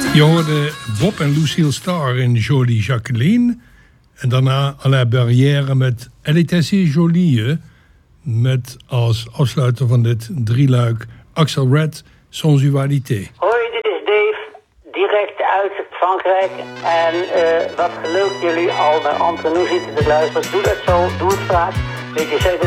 Je hoorde Bob en Lucille Starr in Jolie Jacqueline. En daarna Alain Barrière met Elle était si jolie. Met als afsluiter van dit drieluik Axel Red, Sensualité. Hoi, dit is Dave, direct uit Frankrijk. En wat leuk jullie al naar Entre Nous zitten te luisteren. Doe dat zo, doe het vaak. Weet je,